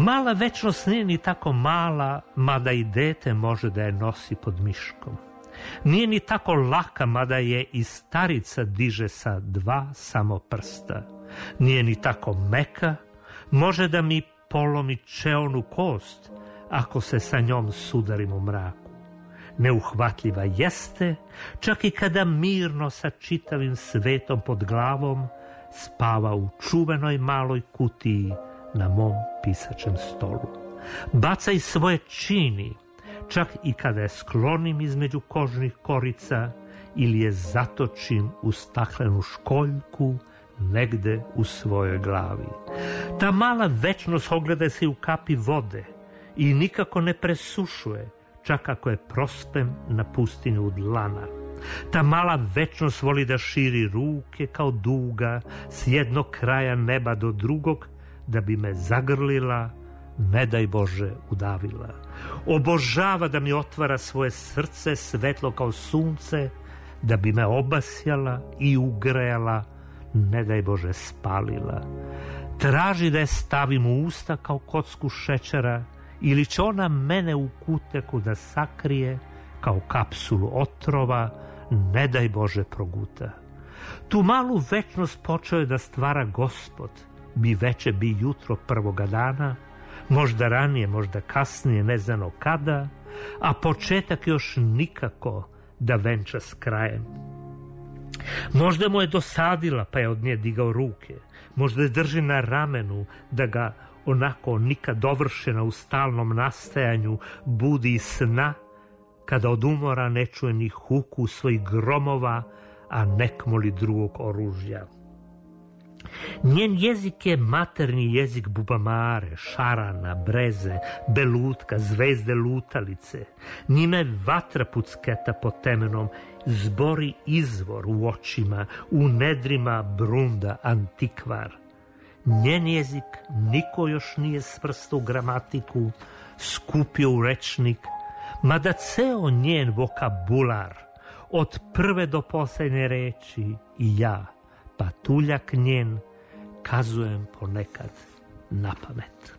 Mala večnost nije ni tako mala, mada i dete može da je nosi pod miškom. Nije ni tako laka, mada je i starica diže sa 2 samo prsta. Nije ni tako meka, može da mi polomi čeonu kost, ako se sa njom sudarim u mraku. Neuhvatljiva jeste, čak i kada mirno sa čitavim svetom pod glavom spava u čuvenoj maloj kutiji na mom pisačem stolu. Baca i svoje čini, čak i kada je sklonim između kožnih korica ili je zatočim u staklenu školjku negde u svojoj glavi. Ta mala večnost ogleda se u kapi vode i nikako ne presušuje, čak ako je prospem na pustinju u dlana. Ta mala večnost voli da širi ruke kao duga s jednog kraja neba do drugog, da bi me zagrlila, ne daj Bože udavila. Obožava da mi otvara svoje srce svetlo kao sunce, da bi me obasjala i ugrejala, ne daj Bože spalila. Traži da je stavim u usta kao kocku šećera, ili će ona mene u kuteku da sakrije kao kapsulu otrova, ne daj Bože proguta. Tu malu večnost počeo je da stvara Gospod, bi veče, bi jutro prvoga dana, možda ranije, možda kasnije, ne znano kada, a početak još nikako da venča s krajem. Možda mu je dosadila, pa je od nje digao ruke, možda je drži na ramenu, da ga onako nikad dovršena u stalnom nastajanju budi iz sna, kada od umora ne čuje ni huku svojih gromova, a nek moli drugog oružja. Njen jezik je maternji jezik bubamare, šarana, breze, belutka, zvezde lutalice. Njime vatra pucketa po temenom, zbori izvor u očima, u nedrima brunda antikvar. Njen jezik niko još nije svrstao u gramatiku, skupio u rečnik, mada ceo njen vokabular, od prve do posljednje reči i ja, patuljak njen, kazujem ponekad na pamet.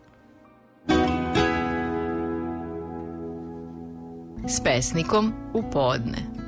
S pesnikom u podne.